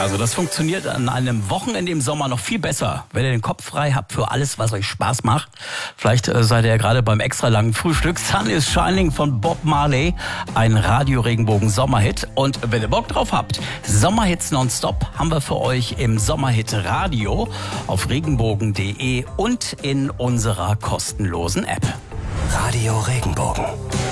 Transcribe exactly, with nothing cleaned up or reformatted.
Also das funktioniert an einem Wochenende im Sommer noch viel besser, wenn ihr den Kopf frei habt für alles, was euch Spaß macht. Vielleicht äh, seid ihr ja gerade beim extra langen Frühstück. Sun is Shining von Bob Marley, ein Radio-Regenbogen-Sommerhit. Und wenn ihr Bock drauf habt, Sommerhits nonstop haben wir für euch im Sommerhit Radio auf regenbogen punkt de und in unserer kostenlosen App. Radio Regenbogen.